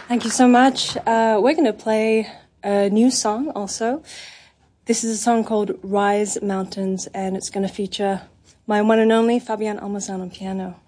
Thank you so much. We're going to play a new song also. This is a song called Rise Mountains, and it's going to feature my one and only Fabian Almazan on piano.